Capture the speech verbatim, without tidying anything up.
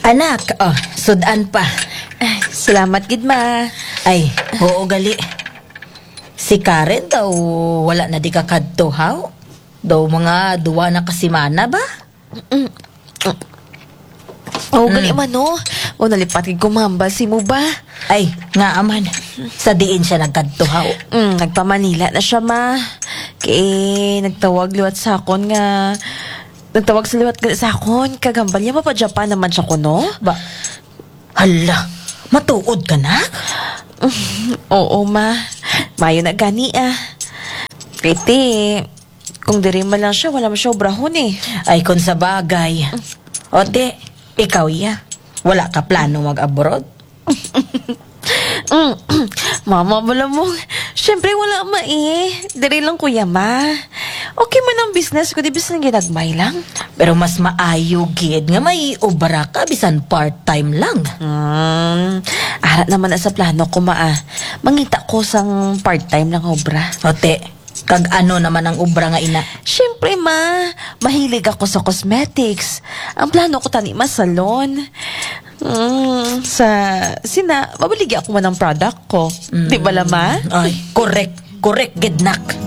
Anak, oh, sudan pa. Ay, salamat gid ma. Ay, oo gali. Si Karen daw wala na di kakadtuhaw. Daw mga duwa na kasimana ba? Oh, gali man no. O nalipat gid ko mambal si mo ba? Ay, nga aman. Sa diin siya nagkadtuhaw. Mm, nagpa-Manila na siya ma. Kay nagtawag liwat sa akon nga nagtawag sa liwat sa akon kagambal niya pa Japan naman siya kuno. Ba? Hala, matuod ka na? Oo ma. Mayo na gani ah. Piti, kung diri man lang siya, wala man siya obrahon eh. Ay, kung sa bagay. O di, ikaw ya. Wala ka plano mag-abroad? Mm. Mama, wala mo. Siyempre, wala ma eh. Diri lang kuya ma. Okay man ang business ko, di bis nang ginagmay lang. Pero mas maayo gid nga may ubra ka bisan part-time lang. Hmm, arat naman na sa plano ko ma ah. Mangita ko sang part-time lang obra. Ote, kag ano naman ang ubra nga ina? Siyempre ma, mahilig ako sa cosmetics. Ang plano ko tani ma salon. Mm, sa sina, mabaligi ako man ng product ko. Di ba la ma? Ay, correct. Correct, gid nak.